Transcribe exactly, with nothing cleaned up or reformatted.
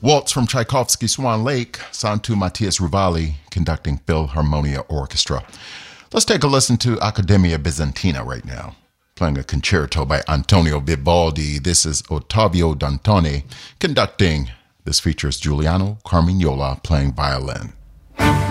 Waltz from Tchaikovsky's Swan Lake, signed to Matthias Ruvali, conducting Philharmonia Orchestra. Let's take a listen to Accademia Bizantina right now, playing a concerto by Antonio Vivaldi. This is Ottavio Dantone conducting. This features Giuliano Carmignola playing violin.